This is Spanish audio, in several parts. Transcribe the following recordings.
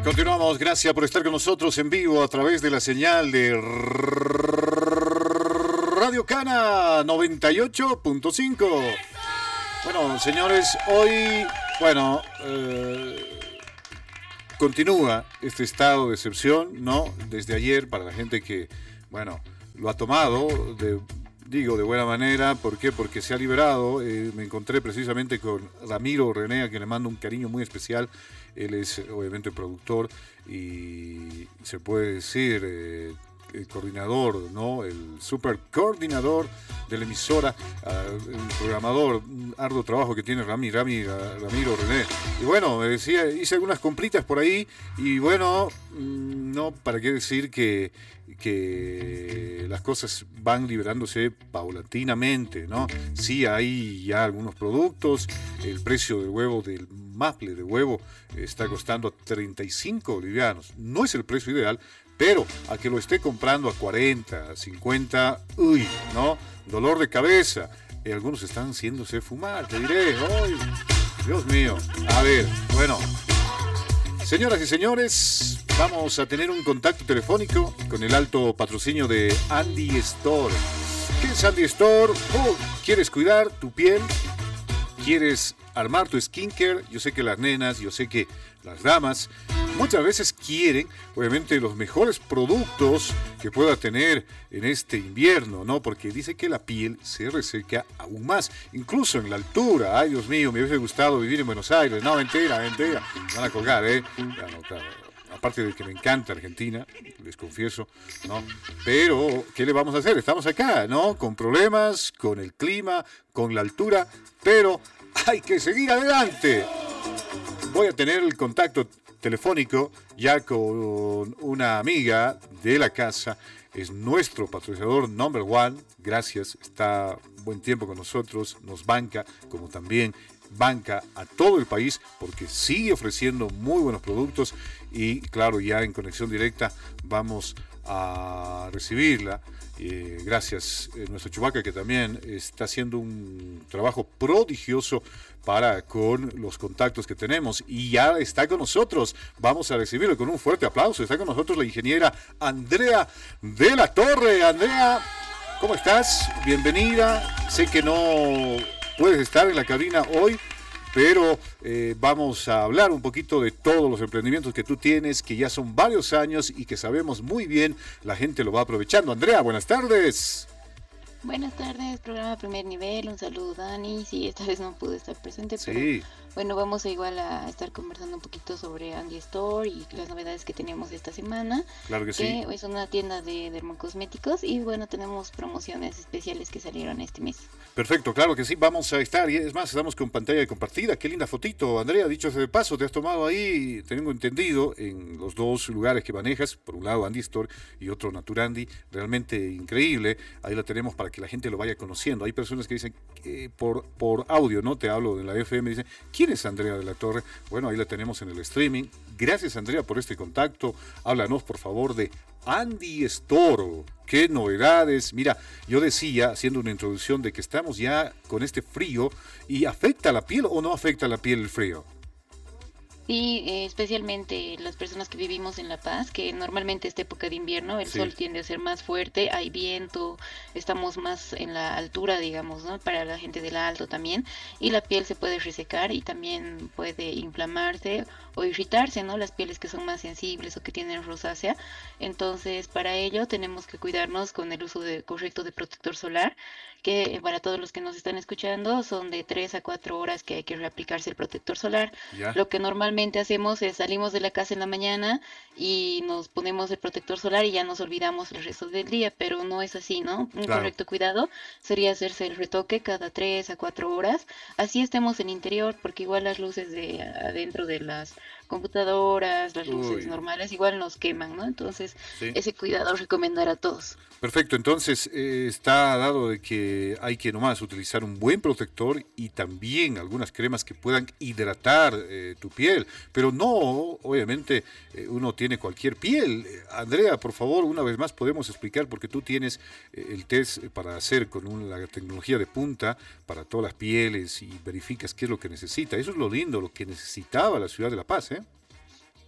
Continuamos, gracias por estar con nosotros en vivo a través de la señal de Radio Cana 98.5. Bueno, señores, hoy, continúa este estado de excepción, ¿no? Desde ayer, para la gente que, lo ha tomado de buena manera. ¿Por qué? Porque se ha liberado. Me encontré precisamente con Ramiro René, a quien le mando un cariño muy especial. Él es obviamente productor y se puede decir el coordinador, ¿no? El super coordinador de la emisora, el programador, un arduo trabajo que tiene Ramiro René. Y bueno, me decía, hice algunas compritas por ahí y bueno, no, para qué decir que las cosas van liberándose paulatinamente, ¿no? Sí, hay ya algunos productos. El precio del huevo, del maple de huevo, está costando 35 bolivianos. No es el precio ideal, pero a que lo esté comprando a 40, a 50, uy, ¿no? Dolor de cabeza. Algunos están haciéndose fumar, te diré. ¡Ay, Dios mío! A ver, bueno. Señoras y señores, vamos a tener un contacto telefónico con el alto patrocinio de Andy Store. ¿Qué es Andy Store? ¿Quieres cuidar tu piel? ¿Quieres armar tu skincare? Yo sé que las nenas, yo sé que las damas muchas veces quieren, obviamente, los mejores productos que pueda tener en este invierno, ¿no? Porque dice que la piel se reseca aún más, incluso en la altura. Ay, Dios mío, me hubiese gustado vivir en Buenos Aires. No, mentira. Me van a colgar, ¿eh? Ya, no, claro. Aparte de que me encanta Argentina, les confieso, ¿no? Pero, ¿qué le vamos a hacer? Estamos acá, ¿no? Con problemas, con el clima, con la altura, pero hay que seguir adelante. Voy a tener el contacto telefónico ya con una amiga de la casa. Es nuestro patrocinador number one. Gracias, está buen tiempo con nosotros, nos banca, como también banca a todo el país, porque sigue ofreciendo muy buenos productos. Y claro, ya en conexión directa vamos a recibirla. Gracias, nuestro Chubaca, que también está haciendo un trabajo prodigioso con los contactos que tenemos, y ya está con nosotros. Vamos a recibirlo con un fuerte aplauso. Está con nosotros la ingeniera Andrea de la Torre. Andrea, ¿cómo estás? Bienvenida. Sé que no puedes estar en la cabina hoy, pero vamos a hablar un poquito de todos los emprendimientos que tú tienes, que ya son varios años y que sabemos muy bien la gente lo va aprovechando. Andrea, buenas tardes. Buenas tardes, programa Primer Nivel, un saludo Dani. Sí, esta vez no pude estar presente, Sí. pero bueno, vamos a igual a estar conversando un poquito sobre Andy Store y las novedades que tenemos esta semana. Claro que sí. Es una tienda de dermocosméticos y bueno, tenemos promociones especiales que salieron este mes. Perfecto, claro que sí, vamos a estar, y es más, estamos con pantalla compartida. Qué linda fotito, Andrea, dicho sea de paso, te has tomado ahí, tengo entendido, en los dos lugares que manejas, por un lado Andy Store y otro Naturandi, realmente increíble. Ahí la tenemos para que la gente lo vaya conociendo. Hay personas que dicen, por audio, ¿no? Te hablo de la FM, dicen, ¿quién es Andrea de la Torre? Bueno, ahí la tenemos en el streaming. Gracias, Andrea, por este contacto. Háblanos, por favor, de Andy Store. ¿Qué novedades? Mira, yo decía, haciendo una introducción, de que estamos ya con este frío, y ¿afecta la piel o no afecta la piel el frío? Sí, especialmente las personas que vivimos en La Paz, que normalmente esta época de invierno el sol tiende a ser más fuerte, hay viento, estamos más en la altura, digamos, ¿no? Para la gente del alto también, y la piel se puede resecar y también puede inflamarse o irritarse, ¿no? Las pieles que son más sensibles o que tienen rosácea. Entonces, para ello tenemos que cuidarnos con el uso correcto de protector solar, que para todos los que nos están escuchando son de 3 a 4 horas que hay que reaplicarse el protector solar. ¿Ya? Lo que normalmente hacemos es salimos de la casa en la mañana y nos ponemos el protector solar y ya nos olvidamos el resto del día, pero no es así, ¿no? Un Claro. correcto cuidado sería hacerse el retoque cada 3 a 4 horas, así estemos en interior, porque igual las luces de adentro de las computadoras, las luces Uy, normales igual nos queman, ¿no? Entonces, sí. ese cuidado recomendar a todos. Perfecto, entonces está dado de que hay que nomás utilizar un buen protector y también algunas cremas que puedan hidratar tu piel, pero no, obviamente, uno tiene cualquier piel. Andrea, por favor, una vez más podemos explicar, porque tú tienes el test para hacer con la tecnología de punta para todas las pieles y verificas qué es lo que necesita. Eso es lo lindo, lo que necesitaba la ciudad de La Paz, ¿eh?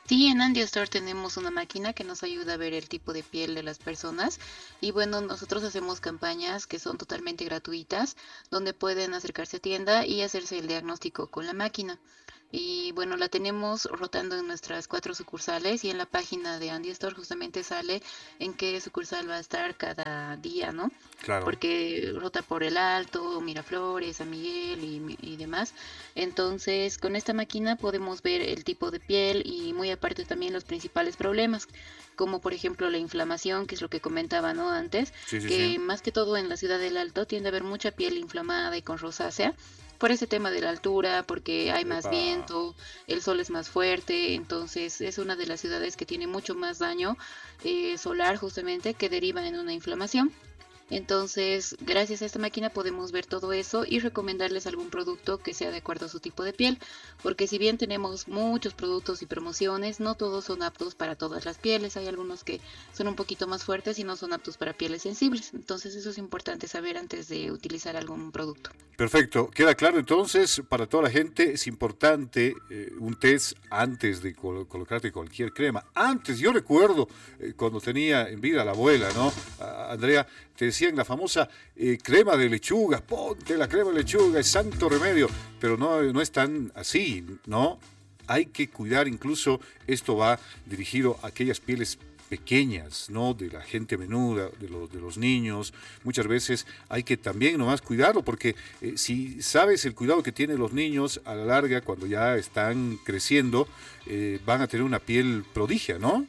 Sí, en Andy Store tenemos una máquina que nos ayuda a ver el tipo de piel de las personas y bueno, nosotros hacemos campañas que son totalmente gratuitas, donde pueden acercarse a tienda y hacerse el diagnóstico con la máquina. Y bueno, la tenemos rotando en nuestras 4 sucursales y en la página de Andy Store justamente sale en qué sucursal va a estar cada día, ¿no? Claro. Porque rota por El Alto, Miraflores, San Miguel y demás. Entonces, con esta máquina podemos ver el tipo de piel y muy aparte también los principales problemas, como por ejemplo la inflamación, que es lo que comentaba, ¿no? Antes, Sí, sí, sí. que más que todo en la ciudad del Alto tiende a haber mucha piel inflamada y con rosácea por ese tema de la altura, porque hay más Epa. viento, el sol es más fuerte, entonces es una de las ciudades que tiene mucho más daño solar justamente que deriva en una inflamación. Entonces, gracias a esta máquina podemos ver todo eso y recomendarles algún producto que sea de acuerdo a su tipo de piel, porque si bien tenemos muchos productos y promociones, no todos son aptos para todas las pieles. Hay algunos que son un poquito más fuertes y no son aptos para pieles sensibles. Entonces, eso es importante saber antes de utilizar algún producto. Perfecto, queda claro entonces, para toda la gente es importante un test antes de colocarte cualquier crema. Antes, yo recuerdo cuando tenía en vida la abuela, ¿no? Andrea, te decían la famosa crema de lechuga, ponte la crema de lechuga, es santo remedio, pero no, no es tan así, ¿no? Hay que cuidar, incluso esto va dirigido a aquellas pieles pequeñas, ¿no? De la gente menuda, de los niños. Muchas veces hay que también nomás cuidarlo, porque si sabes el cuidado que tienen los niños, a la larga, cuando ya están creciendo, van a tener una piel prodigia, ¿no?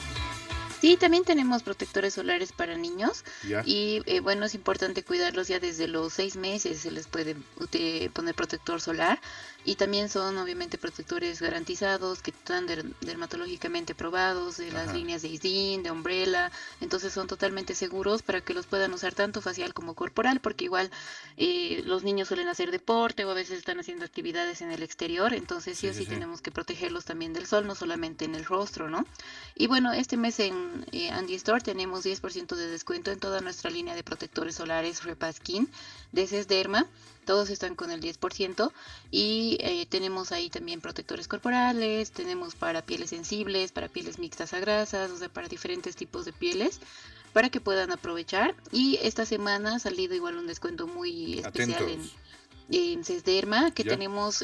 Sí, también tenemos protectores solares para niños Ya, y bueno, es importante cuidarlos ya desde los 6 meses, se les puede poner protector solar y también son obviamente protectores garantizados que están dermatológicamente probados de las ajá, líneas de Isdin, de Umbrella, entonces son totalmente seguros para que los puedan usar tanto facial como corporal, porque igual los niños suelen hacer deporte o a veces están haciendo actividades en el exterior, entonces sí sí, o sí, sí sí. tenemos que protegerlos también del sol, no solamente en el rostro, ¿no? Y bueno, este mes en Andy Store tenemos 10% de descuento en toda nuestra línea de protectores solares Repaskin de Sesderma. Todos están con el 10% y tenemos ahí también protectores corporales, tenemos para pieles sensibles, para pieles mixtas a grasas, o sea, para diferentes tipos de pieles para que puedan aprovechar. Y esta semana ha salido igual un descuento muy especial Atentos. en Sesderma, que ¿Ya? tenemos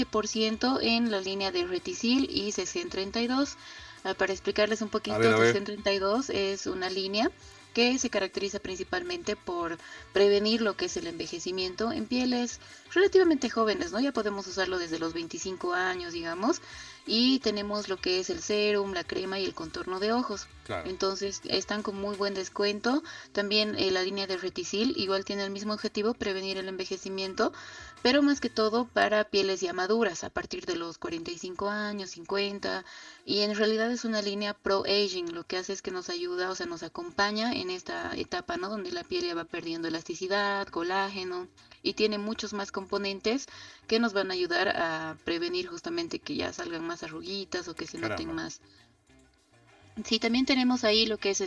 20% en la línea de Reticil y CC 32. Para explicarles un A ver, poquito, a ver. CC 32 es una línea que se caracteriza principalmente por prevenir lo que es el envejecimiento en pieles relativamente jóvenes, ¿no? Ya podemos usarlo desde los 25 años, digamos, y tenemos lo que es el serum, la crema y el contorno de ojos. Claro. Entonces están con muy buen descuento. También la línea de Reticil igual tiene el mismo objetivo, prevenir el envejecimiento, pero más que todo para pieles ya maduras, a partir de los 45 años, 50, y en realidad es una línea pro-aging, lo que hace es que nos ayuda, o sea, nos acompaña en esta etapa, ¿no? Donde la piel ya va perdiendo elasticidad, colágeno, y tiene muchos más componentes que nos van a ayudar a prevenir justamente que ya salgan más arruguitas o que se noten Caramba. más. Sí, también tenemos ahí lo que es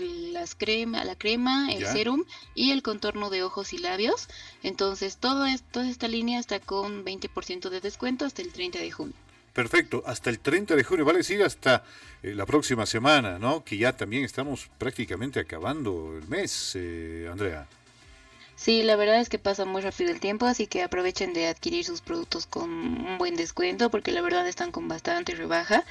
la crema, el ¿Ya? serum y el contorno de ojos y labios. Entonces, toda esta línea está con 20% de descuento hasta el 30 de junio. Perfecto, hasta el 30 de junio, vale decir hasta la próxima semana, ¿no? Que ya también estamos prácticamente acabando el mes, Andrea. Sí, la verdad es que pasa muy rápido el tiempo, así que aprovechen de adquirir sus productos con un buen descuento, porque la verdad están con bastante rebaja.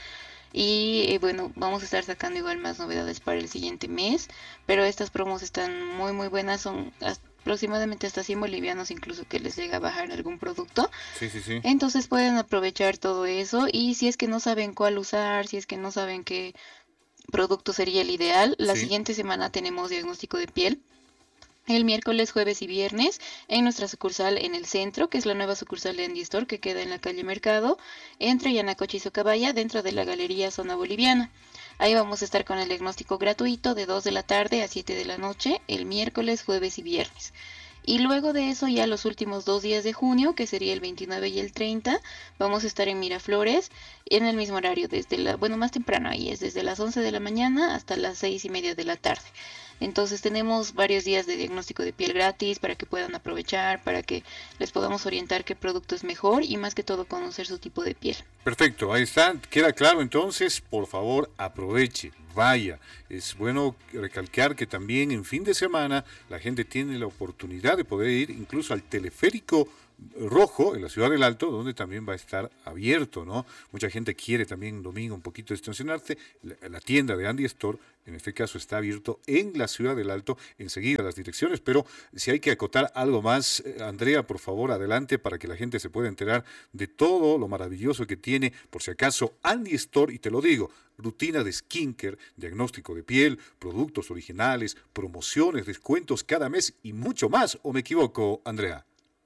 Y bueno, vamos a estar sacando igual más novedades para el siguiente mes, pero estas promos están muy muy buenas, son aproximadamente hasta 100 bolivianos incluso que les llega a bajar algún producto. Sí, sí, sí. Entonces pueden aprovechar todo eso y si es que no saben cuál usar, si es que no saben qué producto sería el ideal, la Sí, siguiente semana tenemos diagnóstico de piel el miércoles, jueves y viernes en nuestra sucursal en el centro, que es la nueva sucursal de Andy Store que queda en la calle Mercado, entre Yanacocha y Socabaya, dentro de la Galería Zona Boliviana. Ahí vamos a estar con el diagnóstico gratuito de 2 de la tarde a 7 de la noche, el miércoles, jueves y viernes. Y luego de eso, ya los últimos 2 días de junio, que sería el 29 y el 30, vamos a estar en Miraflores en el mismo horario, bueno, más temprano ahí es desde las 11 de la mañana hasta las 6:30 de la tarde. Entonces tenemos varios días de diagnóstico de piel gratis para que puedan aprovechar, para que les podamos orientar qué producto es mejor y más que todo conocer su tipo de piel. Perfecto, ahí está, queda claro entonces, por favor aproveche, vaya. Es bueno recalcar que también en fin de semana la gente tiene la oportunidad de poder ir incluso al teleférico rojo en la Ciudad del Alto, donde también va a estar abierto, ¿no? Mucha gente quiere también un domingo un poquito estacionarse. La tienda de Andy Store, en este caso, está abierto en la Ciudad del Alto, enseguida las direcciones, pero si hay que acotar algo más, Andrea, por favor, adelante para que la gente se pueda enterar de todo lo maravilloso que tiene, por si acaso, Andy Store, y te lo digo, rutina de skincare, diagnóstico de piel, productos originales, promociones, descuentos cada mes y mucho más, ¿o me equivoco, Andrea?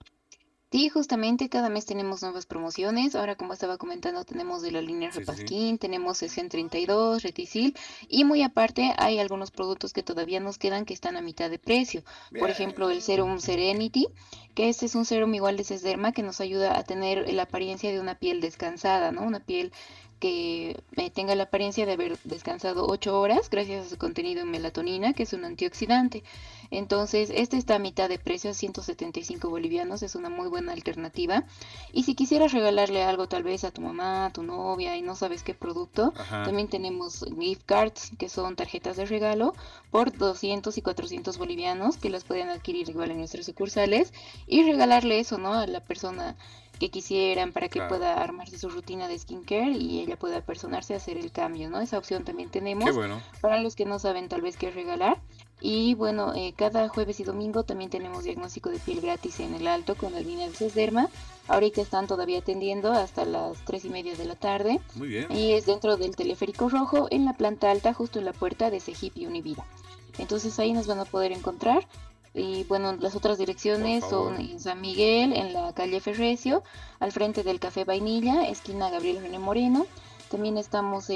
Sí, justamente cada mes tenemos nuevas promociones. Ahora, como estaba comentando, tenemos de la línea Sí, sí, sí. Repasquín, tenemos Sesión 32, Retisil y muy aparte hay algunos productos que todavía nos quedan que están a mitad de precio. Por ejemplo, el Bien. Serum Serenity, que este es un serum igual de Sesderma que nos ayuda a tener la apariencia de una piel descansada, ¿no? Una piel que tenga la apariencia de haber descansado 8 horas gracias a su contenido en melatonina, que es un antioxidante. Entonces, este está a mitad de precio, a 175 bolivianos, es una muy buena alternativa. Y si quisieras regalarle algo tal vez a tu mamá, a tu novia y no sabes qué producto, Ajá, también tenemos gift cards, que son tarjetas de regalo por 200 y 400 bolivianos, que las pueden adquirir igual en nuestras sucursales y regalarle eso, ¿no? A la persona que quisieran para que claro. pueda armarse su rutina de skincare y ella pueda personarse a hacer el cambio, ¿no? Esa opción también Qué tenemos bueno. para los que no saben tal vez qué regalar. Y bueno, cada jueves y domingo también tenemos diagnóstico de piel gratis en el Alto con la línea de Sesderma. Ahorita están todavía atendiendo hasta las 3:30 de la tarde Muy bien. y es dentro del teleférico rojo en la planta alta, justo en la puerta de Cegip y Univida. Entonces ahí nos van a poder encontrar. Y bueno, las otras Por direcciones son favor. en San Miguel, en la calle Ferrecio, al frente del Café Vainilla, esquina Gabriel René Moreno. También estamos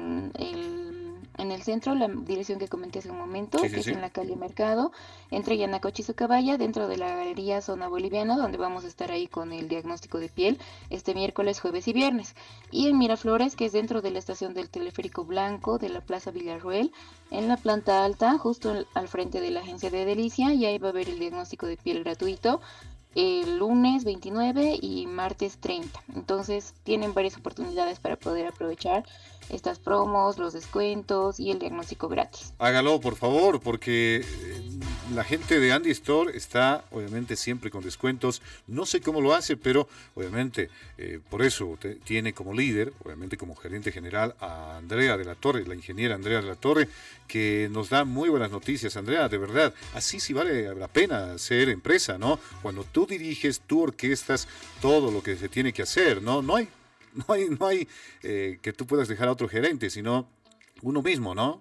en el centro, la dirección que comenté hace un Sí, momento, sí, que es sí. en la calle Mercado, entre Yanacocha y Socabaya, dentro de la galería Zona Boliviana, donde vamos a estar ahí con el diagnóstico de piel este miércoles, jueves y viernes. Y en Miraflores, que es dentro de la estación del Teleférico Blanco de la Plaza Villarroel, en la planta alta, justo al frente de la agencia de Delicia, y ahí va a haber el diagnóstico de piel gratuito el lunes 29 y martes 30. Entonces tienen varias oportunidades para poder aprovechar estas promos, los descuentos y el diagnóstico gratis. Hágalo, por favor, porque la gente de Andy Store está obviamente siempre con descuentos. No sé cómo lo hace, pero obviamente por eso tiene como líder, obviamente como gerente general, a Andrea de la Torre, la ingeniera Andrea de la Torre, que nos da muy buenas noticias. Andrea, de verdad, así sí vale la pena ser empresa, ¿no? Cuando tú diriges, tú orquestas todo lo que se tiene que hacer, ¿no? No hay que tú puedas dejar a otro gerente, sino uno mismo, ¿no?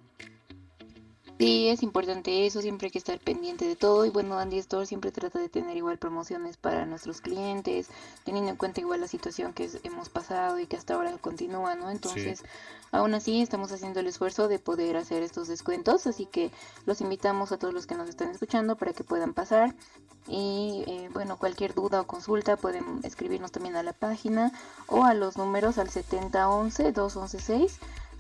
Sí, es importante eso, siempre hay que estar pendiente de todo y bueno, Andy Store siempre trata de tener igual promociones para nuestros clientes, teniendo en cuenta igual la situación que hemos pasado y que hasta ahora continúa, ¿no? Sí. Entonces, aún así estamos haciendo el esfuerzo de poder hacer estos descuentos, así que los invitamos a todos los que nos están escuchando para que puedan pasar y bueno, cualquier duda o consulta pueden escribirnos también a la página o a los números al 7011-2116.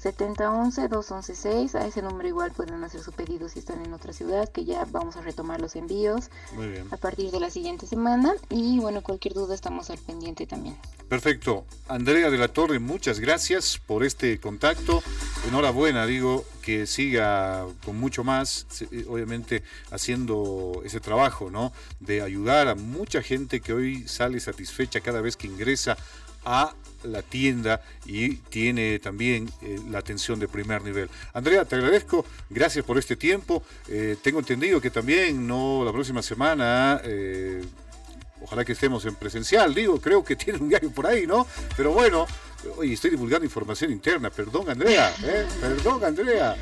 7011-2116, a ese número igual pueden hacer su pedido si están en otra ciudad, que ya vamos a retomar los envíos Muy bien. a partir de la siguiente semana y bueno, cualquier duda estamos al pendiente también. Perfecto. Andrea de la Torre, muchas gracias por este contacto. Enhorabuena, digo, que siga con mucho más, obviamente haciendo ese trabajo, ¿no? De ayudar a mucha gente que hoy sale satisfecha cada vez que ingresa a la tienda y tiene también la atención de primer nivel. Andrea, te agradezco, gracias por este tiempo. Tengo entendido que también no la próxima semana, ojalá que estemos en presencial, digo, creo que tiene un viaje por ahí, ¿no? Pero bueno, oye, estoy divulgando información interna, perdón Andrea, perdón Andrea.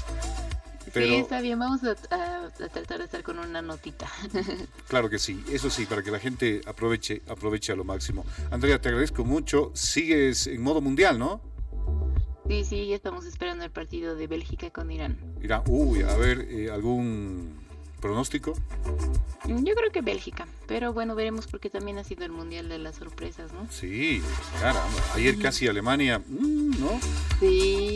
Sí, Pero está bien, vamos a tratar de estar con una notita. claro que sí, eso sí, para que la gente aproveche a lo máximo. Andrea, te agradezco mucho. Sigues en modo mundial, ¿no? Sí, sí, ya estamos esperando el partido de Bélgica con Irán. Irán, uy, a ver, ¿algún pronóstico? Yo creo que Bélgica, pero bueno, veremos porque también ha sido el mundial de las sorpresas, ¿no? Sí, caramba. Ayer casi Alemania, ¿no? Sí,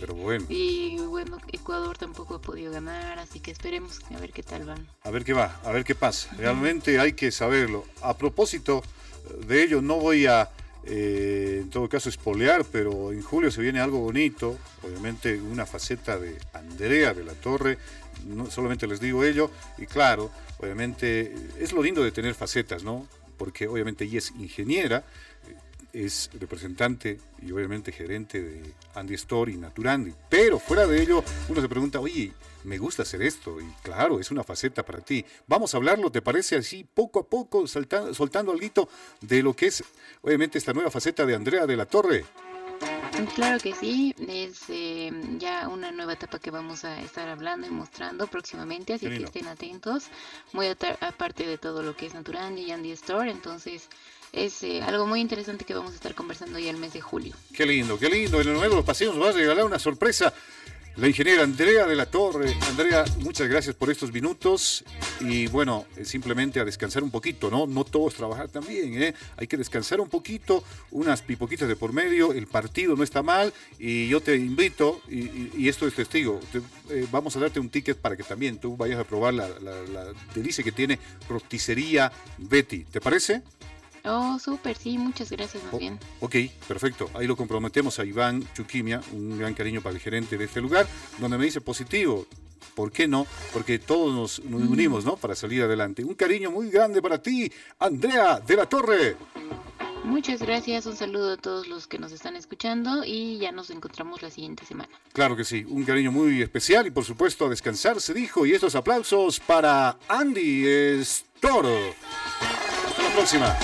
Pero bueno. Y bueno, Ecuador tampoco ha podido ganar, así que esperemos a ver qué tal van. A ver qué va, a ver qué pasa. Realmente hay que saberlo. A propósito de ello, no voy a, en todo caso, espolear, pero en julio se viene algo bonito. Obviamente una faceta de Andrea de la Torre. No solamente les digo ello. Y claro, obviamente es lo lindo de tener facetas, ¿no? Porque obviamente ella es ingeniera, es representante y obviamente gerente de Andy Store y Naturandi. Pero fuera de ello, uno se pregunta, oye, me gusta hacer esto. Y claro, es una faceta para ti. Vamos a hablarlo, ¿te parece así? Poco a poco, soltando algo de lo que es, obviamente, esta nueva faceta de Andrea de la Torre. Claro que sí, es ya una nueva etapa que vamos a estar hablando y mostrando próximamente, así que estén atentos, muy aparte de todo lo que es Naturandi y Andy Store, entonces es algo muy interesante que vamos a estar conversando ya el mes de julio. Qué lindo, en el Nuevo de los Paseos nos va a regalar una sorpresa. La ingeniera Andrea de la Torre. Andrea, muchas gracias por estos minutos y bueno, simplemente a descansar un poquito, ¿no? No todo es trabajar también, ¿eh? Hay que descansar un poquito, unas pipoquitas de por medio, el partido no está mal y yo te invito, y esto es testigo, vamos a darte un ticket para que también tú vayas a probar la delicia que tiene Roticería Betty, ¿te parece? Oh, súper, sí, muchas gracias, más bien. Ok, perfecto. Ahí lo comprometemos a Iván Chuquimia, un gran cariño para el gerente de este lugar, donde me dice positivo. ¿Por qué no? Porque todos nos unimos, ¿no? Para salir adelante. Un cariño muy grande para ti, Andrea de la Torre. Muchas gracias, un saludo a todos los que nos están escuchando y ya nos encontramos la siguiente semana. Claro que sí, un cariño muy especial y por supuesto a descansar, se dijo. Y estos aplausos para Andy Store. Hasta la próxima.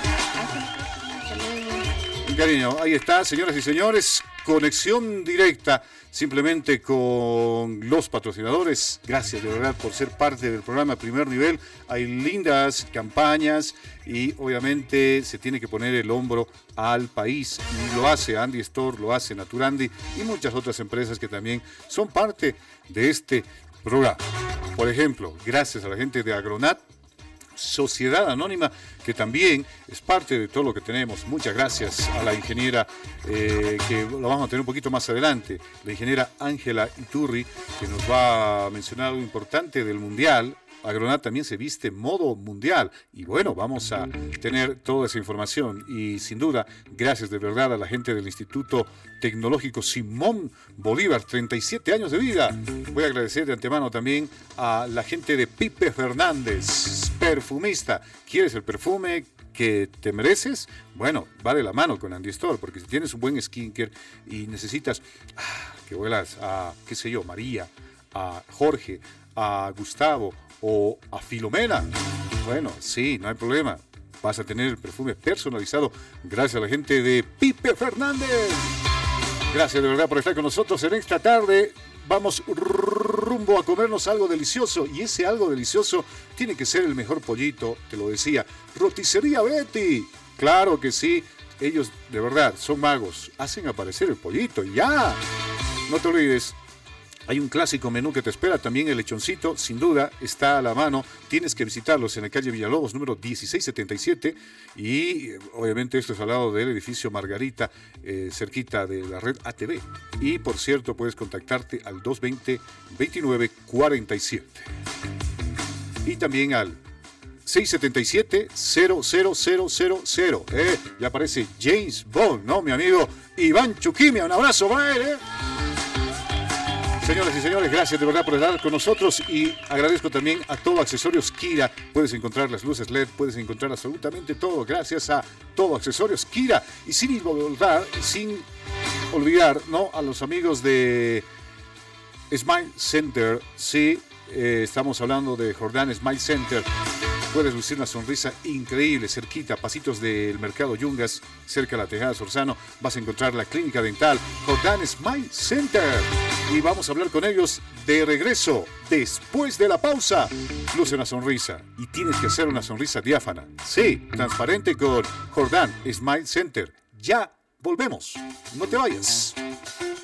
Cariño, ahí está, señoras y señores, conexión directa simplemente con los patrocinadores. Gracias de verdad por ser parte del programa Primer Nivel. Hay lindas campañas y obviamente se tiene que poner el hombro al país. Y lo hace Andy Store, lo hace Naturandi y muchas otras empresas que también son parte de este programa. Por ejemplo, gracias a la gente de Agronat, Sociedad Anónima, que también es parte de todo lo que tenemos. Muchas gracias a la ingeniera, que lo vamos a tener un poquito más adelante, la ingeniera Ángela Iturri, que nos va a mencionar algo importante del Mundial. Agronat también se viste modo mundial y bueno, vamos a tener toda esa información y sin duda, gracias de verdad a la gente del Instituto Tecnológico Simón Bolívar, 37 años de vida. Voy a agradecer de antemano también a la gente de Pipe Fernández, perfumista. ¿Quieres el perfume que te mereces? Bueno, va de la mano con Andy Store, porque si tienes un buen skincare y necesitas que huelas a, qué sé yo, María, a Jorge, a Gustavo o a Filomena, bueno, sí, no hay problema. Vas a tener el perfume personalizado gracias a la gente de Pipe Fernández. Gracias de verdad por estar con nosotros en esta tarde. Vamos rumbo a comernos algo delicioso y ese algo delicioso tiene que ser el mejor pollito, te lo decía. Roticería Betty, claro que sí. Ellos de verdad son magos, hacen aparecer el pollito y ya. No te olvides. Hay un clásico menú que te espera, también el lechoncito, sin duda, está a la mano. Tienes que visitarlos en la calle Villalobos, número 1677. Y obviamente esto es al lado del edificio Margarita, cerquita de la red ATV. Y por cierto, puedes contactarte al 220-2947. Y también al 677-00000. Ya aparece James Bond, ¿no? Mi amigo Iván Chuquimia. Un abrazo para él, Señoras y señores, gracias de verdad por estar con nosotros y agradezco también a Todo Accesorios Kira. Puedes encontrar las luces LED, puedes encontrar absolutamente todo gracias a Todo Accesorios Kira. Y sin olvidar, ¿no?, a los amigos de Smile Center. Sí, estamos hablando de Jordán Smile Center. Puedes lucir una sonrisa increíble, cerquita, pasitos del Mercado Yungas, cerca de la Tejada Sorzano, vas a encontrar la clínica dental Jordán Smile Center. Y vamos a hablar con ellos de regreso, después de la pausa. Luce una sonrisa y tienes que hacer una sonrisa diáfana. Sí, transparente con Jordán Smile Center. Ya volvemos, no te vayas.